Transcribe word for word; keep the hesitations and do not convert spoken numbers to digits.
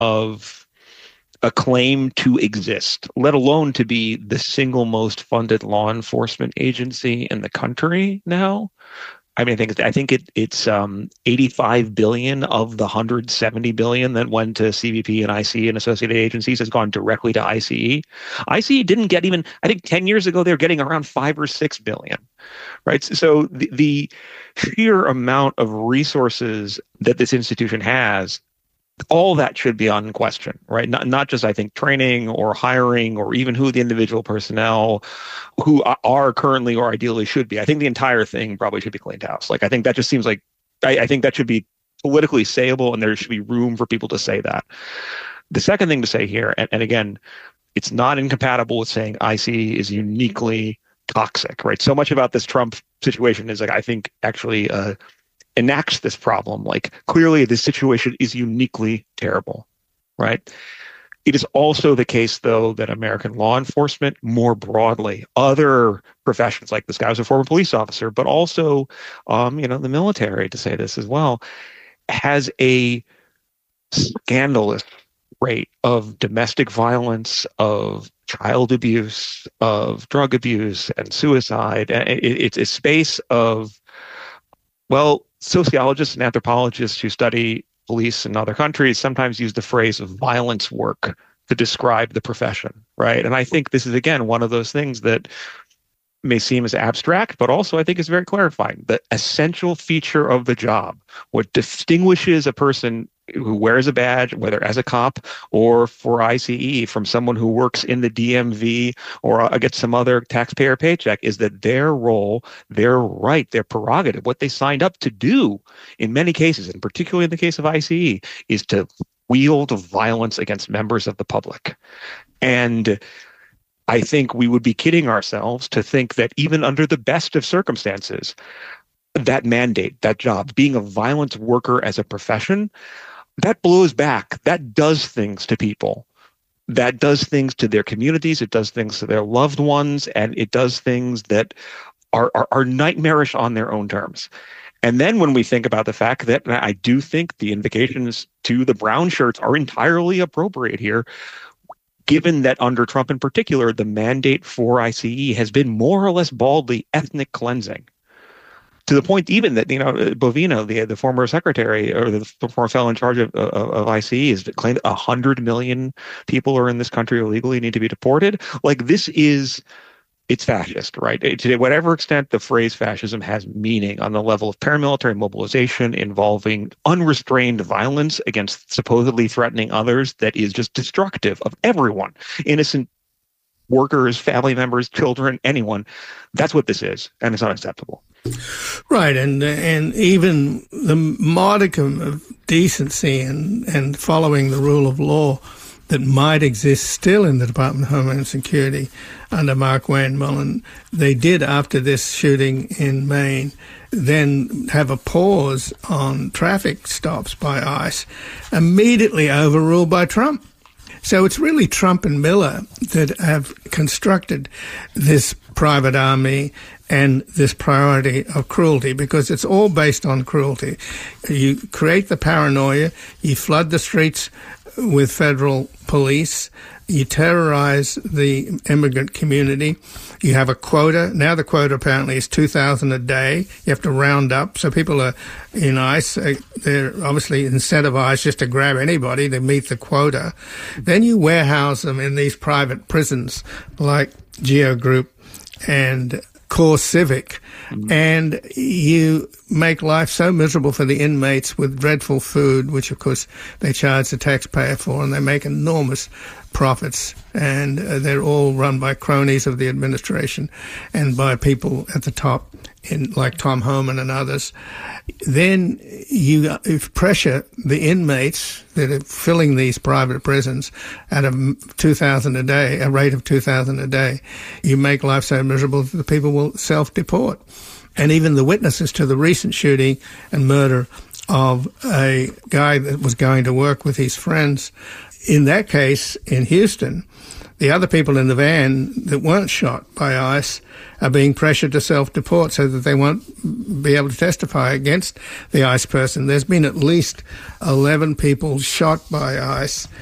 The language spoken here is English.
of a claim to exist, let alone to be the single most funded law enforcement agency in the country now. I mean, I think I think it, it's um, eighty-five billion of the one hundred seventy billion that went to C B P and I C E and associated agencies has gone directly to I C E. I C E didn't get even, I think ten years ago, they were getting around five or six billion, right? So the, the sheer amount of resources that this institution has, all that should be on question, right? Not not just, I think, training or hiring or even who the individual personnel who are currently or ideally should be. I think the entire thing probably should be cleaned house. Like, I think that just seems like, I, I think that should be politically sayable, and there should be room for people to say that. The second thing to say here, and, and again, it's not incompatible with saying I C E is uniquely toxic, right? So much about this Trump situation is like, I think actually, uh, enacts this problem. Like, clearly this situation is uniquely terrible, right? It is also the case, though, that American law enforcement, more broadly, other professions, like this guy was a former police officer, but also, um, you know, the military, to say this as well, has a scandalous rate of domestic violence, of child abuse, of drug abuse, and suicide. It, it's a space of, well, sociologists and anthropologists who study police in other countries sometimes use the phrase of violence work to describe the profession, right? And I think this is, again, one of those things that may seem as abstract, but also I think is very clarifying. The essential feature of the job, what distinguishes a person who wears a badge, whether as a cop or for I C E, from someone who works in the D M V or gets some other taxpayer paycheck, is that their role, their right, their prerogative, what they signed up to do in many cases, and particularly in the case of I C E, is to wield violence against members of the public. And I think we would be kidding ourselves to think that even under the best of circumstances, that mandate, that job, being a violence worker as a profession, that blows back. That does things to people. That does things to their communities. It does things to their loved ones. And it does things that are, are, are nightmarish on their own terms. And then when we think about the fact that I do think the invocations to the brown shirts are entirely appropriate here, given that under Trump in particular, the mandate for I C E has been more or less baldly ethnic cleansing. To the point even that, you know, Bovino, the the former secretary or the former fellow in charge of, of, of I C E, has claimed one hundred million people are in this country illegally, need to be deported. Like, this is, it's fascist, right? To whatever extent the phrase fascism has meaning on the level of paramilitary mobilization involving unrestrained violence against supposedly threatening others that is just destructive of everyone, innocent workers, family members, children, anyone. That's what this is, and it's unacceptable. Right, and and even the modicum of decency and, and following the rule of law that might exist still in the Department of Homeland Security under Mark Wayne Mullen, they did after this shooting in Maine then have a pause on traffic stops by ICE, immediately overruled by Trump. So it's really Trump and Miller that have constructed this private army and this priority of cruelty, because it's all based on cruelty. You create the paranoia, you flood the streets with federal police, you terrorize the immigrant community, you have a quota. Now the quota apparently is two thousand a day. You have to round up. So people are in ICE, they're obviously incentivized just to grab anybody to meet the quota. Then you warehouse them in these private prisons like Geo Group and Core Civic, mm-hmm. and you make life so miserable for the inmates with dreadful food, which of course they charge the taxpayer for, and they make enormous profits, and uh, they're all run by cronies of the administration and by people at the top, in like Tom Homan and others. Then you uh, pressure the inmates that are filling these private prisons at a two thousand a day, a rate of two thousand a day. You make life so miserable that the people will self-deport. And even the witnesses to the recent shooting and murder of a guy that was going to work with his friends, in that case in Houston, the other people in the van that weren't shot by ICE are being pressured to self-deport so that they won't be able to testify against the ICE person. There's been at least eleven people shot by ICE